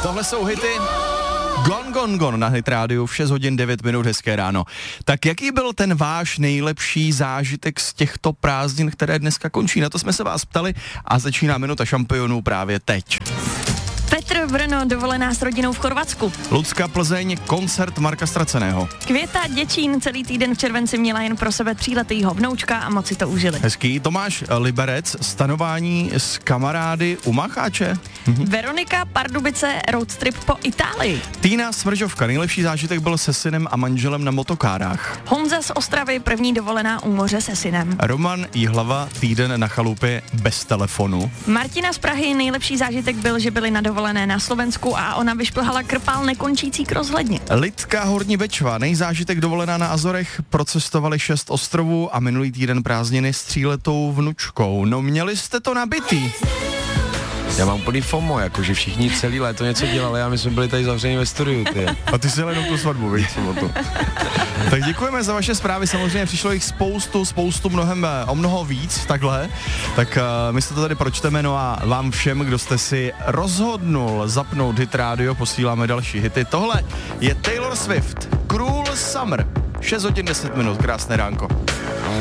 Tohle jsou hity Gone, Gone, Gone na Hit Rádiu v 6 hodin 9 minut, hezké ráno. Tak jaký byl ten váš nejlepší zážitek z těchto prázdnin, které dneska končí? Na to jsme se vás ptali a začíná minuta šampionů právě teď. Petr Brno, dovolená s rodinou v Chorvatsku. Lucka Plzeň, koncert Marka Straceného. Květa Děčín celý týden v červenci měla jen pro sebe 3letýho vnoučka a moc si to užili. Hezký. Tomáš Liberec, stanování s kamarády u Macháče. Veronika Pardubice, roadtrip po Itálii. Týna Smržovka, nejlepší zážitek byl se synem a manželem na motokárách. Honza z Ostravy, první dovolená u moře se synem. Roman Jihlava, týden na chalupě bez telefonu. Martina z Prahy, nejlepší zážitek byl, že byli na dovolené na Slovensku a ona vyšplhala krpál nekončící k rozhledně. Lidka Horní Bečva, nejzážitek dovolená na Azorech, procestovali 6 ostrovů a minulý týden prázdniny s 3letou vnučkou. No měli jste to nabitý. Já mám plný FOMO, jakože všichni celý léto něco dělali a my jsme byli tady zavřeni ve studiu, ty. A ty jsi jenom tu svatbu, víš, sobotu. Tak děkujeme za vaše zprávy, samozřejmě přišlo jich spoustu, o mnoho víc, takhle. Tak my se to tady pročteme, no a vám všem, kdo jste si rozhodnul zapnout Hit Radio, posíláme další hity. Tohle je Taylor Swift, Cruel Summer, 6 hodin 10 minut, krásné ránko.